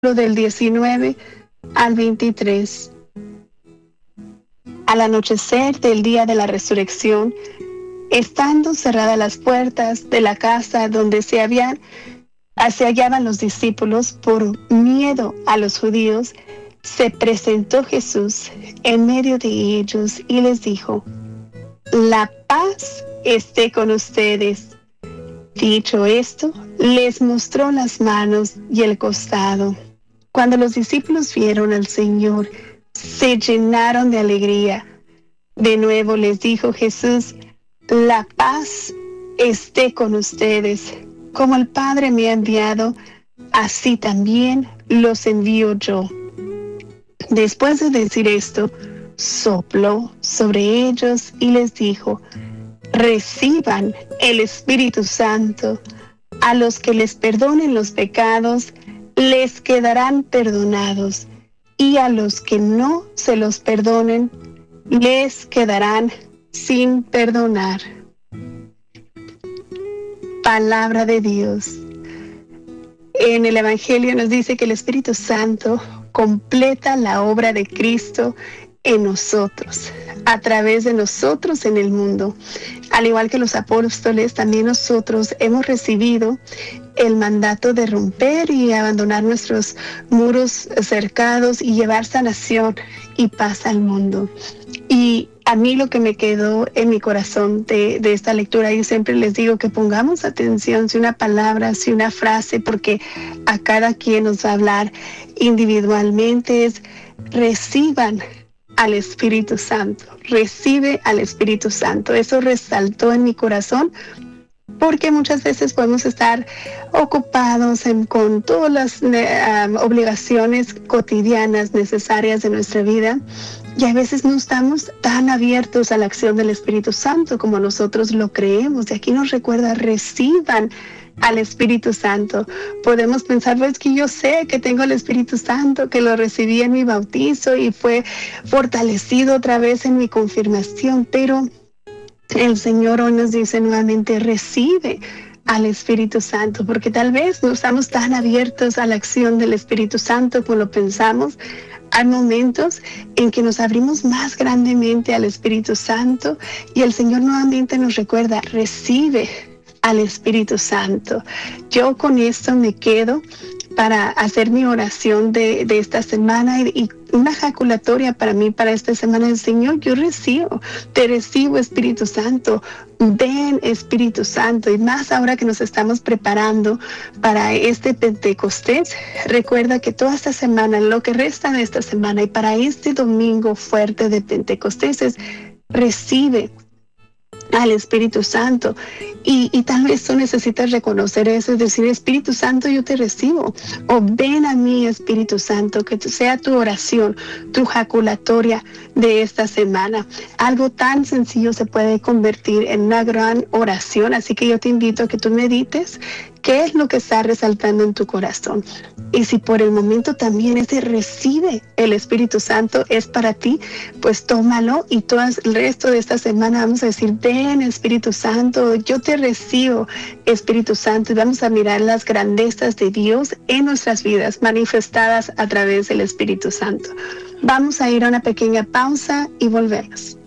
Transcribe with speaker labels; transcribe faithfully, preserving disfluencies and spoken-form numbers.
Speaker 1: del diecinueve al veintitrés. Al anochecer del día de la resurrección, estando cerradas las puertas de la casa donde se habían se hallaban los discípulos por miedo a los judíos, se presentó Jesús en medio de ellos y les dijo: la paz esté con ustedes. Dicho esto, les mostró las manos y el costado. Cuando los discípulos vieron al Señor, se llenaron de alegría. De nuevo les dijo Jesús: la paz esté con ustedes. Como el Padre me ha enviado, así también los envío yo. Después de decir esto, sopló sobre ellos y les dijo: reciban el Espíritu Santo. A los que les perdonen los pecados, les quedarán perdonados, y a los que no se los perdonen, les quedarán sin perdonar. Palabra de Dios. En el Evangelio nos dice que el Espíritu Santo completa la obra de Cristo en nosotros, a través de nosotros en el mundo. Al igual que los apóstoles, también nosotros hemos recibido el mandato de romper y abandonar nuestros muros cercados y llevar sanación y paz al mundo. Y a mí lo que me quedó en mi corazón de, de esta lectura, yo siempre les digo que pongamos atención si una palabra, si una frase, porque a cada quien nos va a hablar individualmente, es: reciban al Espíritu Santo, recibe al Espíritu Santo. Eso resaltó en mi corazón, porque muchas veces podemos estar ocupados en, con todas las um, obligaciones cotidianas necesarias de nuestra vida, y a veces no estamos tan abiertos a la acción del Espíritu Santo como nosotros lo creemos. Y aquí nos recuerda: reciban al Espíritu Santo. Podemos pensar, pues, que yo sé que tengo el Espíritu Santo, que lo recibí en mi bautizo y fue fortalecido otra vez en mi confirmación, pero el Señor hoy nos dice nuevamente: recibe al Espíritu Santo, porque tal vez no estamos tan abiertos a la acción del Espíritu Santo como lo pensamos. Hay momentos en que nos abrimos más grandemente al Espíritu Santo, y el Señor nuevamente nos recuerda: recibe al Espíritu Santo. Yo con esto me quedo para hacer mi oración de, de esta semana, y, y una ejaculatoria para mí para esta semana es: Señor, yo recibo, te recibo, Espíritu Santo. Ven, Espíritu Santo. Y más ahora que nos estamos preparando para este Pentecostés, recuerda que toda esta semana, lo que resta de esta semana y para este domingo fuerte de Pentecostés, es: recibe al Espíritu Santo. Y, y tal vez tú necesitas reconocer eso, es decir: Espíritu Santo, yo te recibo. O ven a mí, Espíritu Santo, que sea tu oración, tu ejaculatoria de esta semana. Algo tan sencillo se puede convertir en una gran oración, así que yo te invito a que tú medites qué es lo que está resaltando en tu corazón. Y si por el momento también ese recibe el Espíritu Santo es para ti, pues tómalo, y todo el resto de esta semana vamos a decir: ven, Espíritu Santo, yo te recibo, Espíritu Santo, y vamos a mirar las grandezas de Dios en nuestras vidas manifestadas a través del Espíritu Santo. Vamos a ir a una pequeña pausa y volvemos.